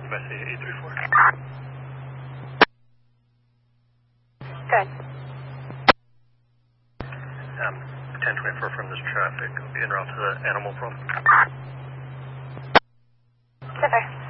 Message 834. Good. 1024 from this traffic. I'll be en route to the animal problem. Super.